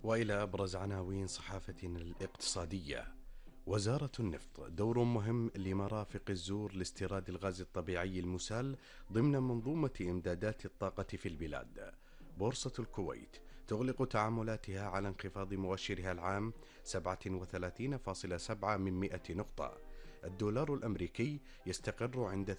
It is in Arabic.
وإلى أبرز عناوين صحافتنا الاقتصادية. وزارة النفط دور مهم لمرافق الزور لاستيراد الغاز الطبيعي المسال ضمن منظومة إمدادات الطاقة في البلاد. بورصة الكويت تغلق تعاملاتها على انخفاض مؤشرها العام 37.7 نقطة. الدولار الأمريكي يستقر عند